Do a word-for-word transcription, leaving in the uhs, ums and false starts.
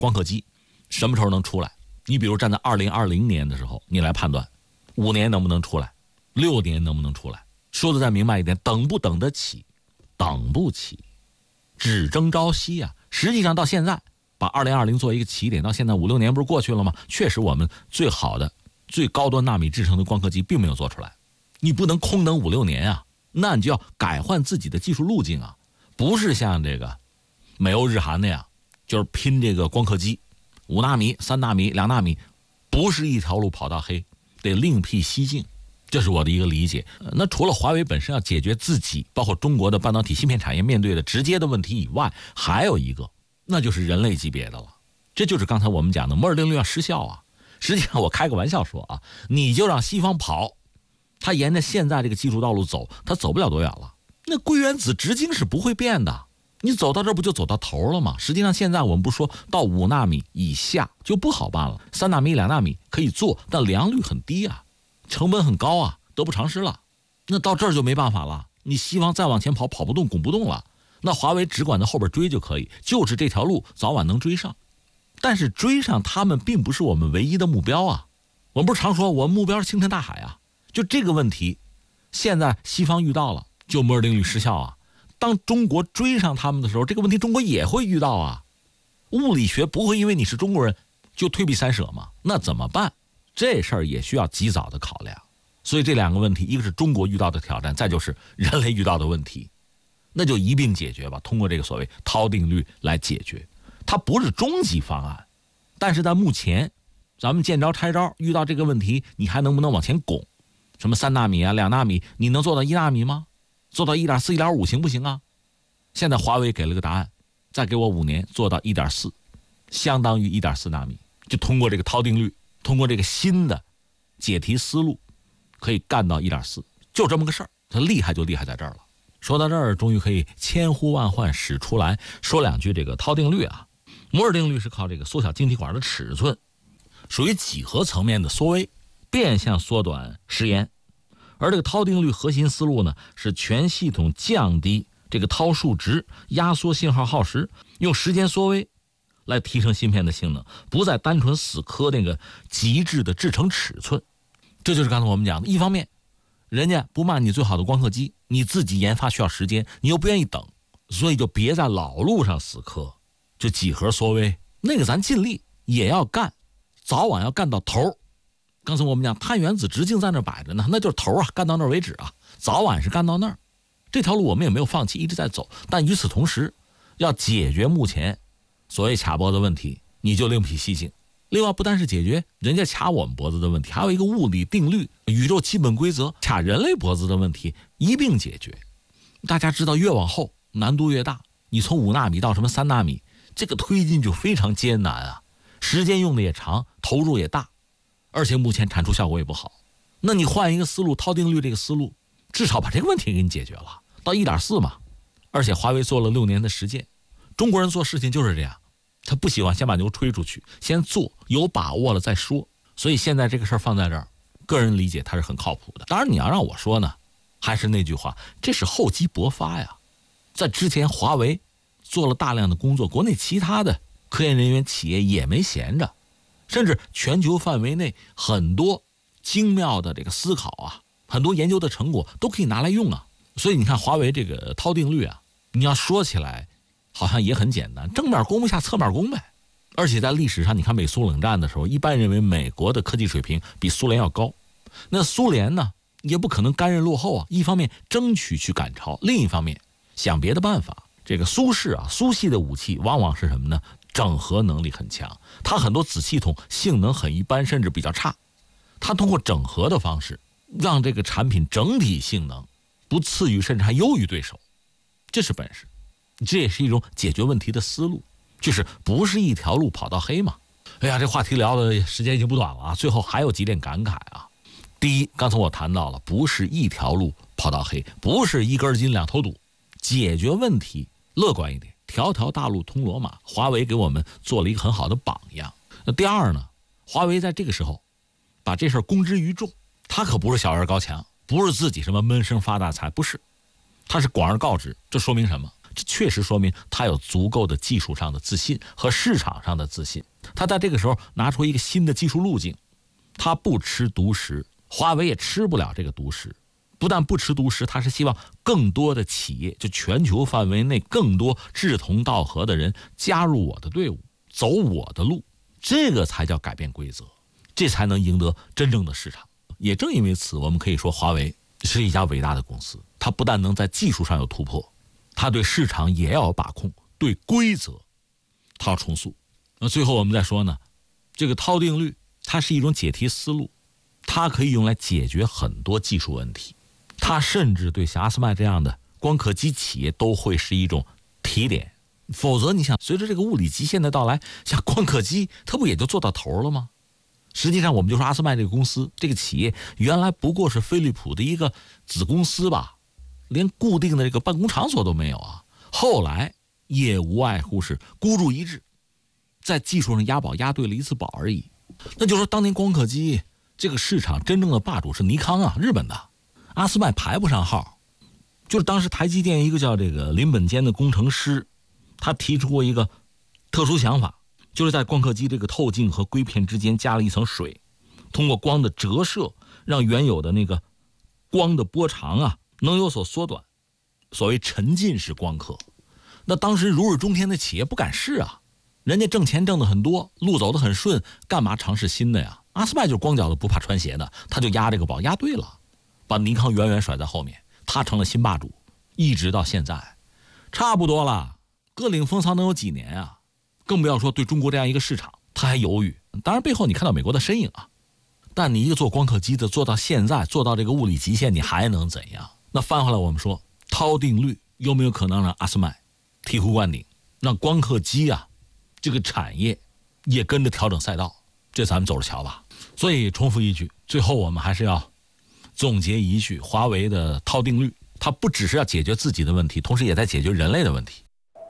光刻机什么时候能出来？你比如站在二零二零年的时候，你来判断，五年能不能出来，六年能不能出来？说的再明白一点，等不等得起？等不起，只争朝夕啊！实际上到现在，把二零二零做一个起点，到现在五六年不是过去了吗？确实，我们最好的、最高端纳米制成的光刻机并没有做出来。你不能空等五六年啊，那你就要改换自己的技术路径啊，不是像这个美欧日韩那样，就是拼这个光刻机，五纳米、三纳米、两纳米，不是一条路跑到黑，得另辟蹊径。这是我的一个理解。那除了华为本身要解决自己，包括中国的半导体芯片产业面对的直接的问题以外，还有一个，那就是人类级别的了。这就是刚才我们讲的摩尔定律要失效啊。实际上我开个玩笑说啊，你就让西方跑，他沿着现在这个技术道路走，他走不了多远了。那硅原子直径是不会变的，你走到这不就走到头了吗？实际上现在我们不说到五纳米以下就不好办了，三纳米、两纳米可以做，但良率很低啊，成本很高啊，得不偿失了。那到这儿就没办法了，你西方再往前跑，跑不动，拱不动了。那华为只管在后边追就可以，就是这条路早晚能追上。但是追上他们并不是我们唯一的目标啊。我们不是常说我们目标是星辰大海啊？就这个问题，现在西方遇到了，就摩尔定律失效啊。当中国追上他们的时候，这个问题中国也会遇到啊。物理学不会因为你是中国人就退避三舍嘛？那怎么办？这事儿也需要及早的考量。所以这两个问题，一个是中国遇到的挑战，再就是人类遇到的问题，那就一并解决吧。通过这个所谓涛定律来解决，它不是终极方案，但是在目前咱们见招拆招，遇到这个问题你还能不能往前拱？什么三纳米啊、两纳米，你能做到一纳米吗？做到 一点四、一点五 行不行啊？现在华为给了个答案，再给我五年做到 一点四， 相当于 一点四 纳米，就通过这个涛定律，通过这个新的解题思路，可以干到 一点四， 就这么个事儿。它厉害就厉害在这儿了。说到这儿，终于可以千呼万唤始出来，说两句这个涛定律啊。摩尔定律是靠这个缩小晶体管的尺寸，属于几何层面的缩微，变相缩短时延。而这个涛定律核心思路呢，是全系统降低这个涛数值，压缩信号耗时，用时间缩微来提升芯片的性能，不再单纯死磕那个极致的制程尺寸。这就是刚才我们讲的，一方面人家不卖你最好的光刻机，你自己研发需要时间，你又不愿意等，所以就别在老路上死磕，就几何缩微那个咱尽力也要干，早晚要干到头。刚才我们讲碳原子直径在那摆着呢，那就是头啊，干到那儿为止啊，早晚是干到那儿。这条路我们也没有放弃，一直在走，但与此同时要解决目前所谓卡脖子问题，你就另辟蹊径。另外不单是解决人家卡我们脖子的问题，还有一个物理定律、宇宙基本规则卡人类脖子的问题一并解决。大家知道越往后难度越大，你从五纳米到什么三纳米，这个推进就非常艰难啊，时间用的也长，投入也大，而且目前产出效果也不好。那你换一个思路，涛定律这个思路至少把这个问题给你解决了，到 一点四 嘛。而且华为做了六年的实践，中国人做事情就是这样，他不喜欢先把牛吹出去，先做，有把握了再说。所以现在这个事儿放在这儿，个人理解它是很靠谱的。当然你要让我说呢，还是那句话，这是厚积薄发呀。在之前华为做了大量的工作，国内其他的科研人员企业也没闲着，甚至全球范围内很多精妙的这个思考啊，很多研究的成果都可以拿来用啊。所以你看华为这个涛定律啊，你要说起来好像也很简单，正面攻不下侧面攻呗。而且在历史上你看美苏冷战的时候，一般认为美国的科技水平比苏联要高，那苏联呢也不可能甘认落后啊，一方面争取去赶超，另一方面想别的办法。这个苏式啊，苏系的武器往往是什么呢？整合能力很强，它很多子系统性能很一般，甚至比较差，它通过整合的方式让这个产品整体性能不次于甚至还优于对手，这是本事。这也是一种解决问题的思路，就是不是一条路跑到黑嘛。哎呀，这话题聊的时间已经不短了啊，最后还有几点感慨啊。第一，刚才我谈到了，不是一条路跑到黑，不是一根筋两头堵，解决问题乐观一点，条条大路通罗马，华为给我们做了一个很好的榜样。那第二呢，华为在这个时候把这事儿公之于众，他可不是小而高强，不是自己什么闷声发大财，不是，他是广而告之。这说明什么？ 这确实说明他有足够的技术上的自信和市场上的自信。他在这个时候拿出一个新的技术路径，他不吃独食，华为也吃不了这个独食。不但不吃独食，他是希望更多的企业，就全球范围内更多志同道合的人加入我的队伍，走我的路，这个才叫改变规则，这才能赢得真正的市场。也正因为此，我们可以说华为是一家伟大的公司，它不但能在技术上有突破，它对市场也要有把控，对规则它要重塑。那最后我们再说呢，这个涛定律它是一种解题思路，它可以用来解决很多技术问题，它甚至对像阿斯麦这样的光刻机企业都会是一种提点。否则你想，随着这个物理极限的到来，像光刻机它不也就做到头了吗？实际上我们就说阿斯麦这个公司，这个企业原来不过是飞利浦的一个子公司吧，连固定的这个办公场所都没有啊。后来也无外乎是孤注一掷，在技术上押宝押对了一次宝而已。那就说当年光刻机这个市场真正的霸主是尼康啊，日本的，阿斯麦排不上号。就是当时台积电一个叫这个林本坚的工程师，他提出过一个特殊想法，就是在光刻机这个透镜和硅片之间加了一层水，通过光的折射让原有的那个光的波长啊能有所缩短，所谓沉浸式光刻。那当时如日中天的企业不敢试啊，人家挣钱挣得很多，路走得很顺，干嘛尝试新的呀？阿斯麦就是光脚的不怕穿鞋的，他就压这个宝压对了，把尼康远远甩在后面，他成了新霸主，一直到现在差不多了，各领风骚能有几年啊？更不要说对中国这样一个市场他还犹豫。当然背后你看到美国的身影啊，但你一个做光刻机的做到现在，做到这个物理极限，你还能怎样？那翻回来我们说，涛定律有没有可能让阿斯麦醍醐灌顶，让光刻机啊这个产业也跟着调整赛道？这咱们走着瞧吧。所以重复一句，最后我们还是要总结一句，华为的涛定律它不只是要解决自己的问题，同时也在解决人类的问题。